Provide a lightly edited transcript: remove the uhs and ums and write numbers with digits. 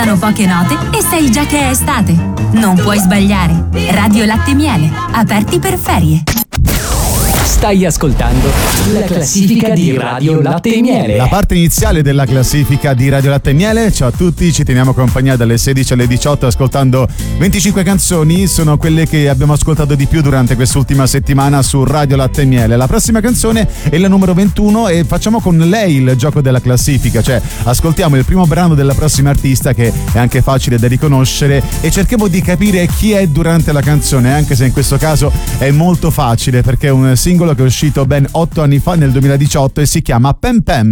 Mancano poche note e sai già che è estate. Non puoi sbagliare. Radio Latte e Miele, aperti per ferie. Stai ascoltando la classifica di Radio Latte e Miele. La parte iniziale della classifica di Radio Latte e Miele. Ciao a tutti, ci teniamo compagnia dalle 16 alle 18 ascoltando 25 canzoni. Sono quelle che abbiamo ascoltato di più durante quest'ultima settimana su Radio Latte e Miele. La prossima canzone è la numero 21 e facciamo con lei il gioco della classifica, cioè ascoltiamo il primo brano della prossima artista, che è anche facile da riconoscere, e cerchiamo di capire chi è durante la canzone, anche se in questo caso è molto facile perché è un singolo che è uscito ben 8 anni fa, nel 2018, e si chiama Pem Pem.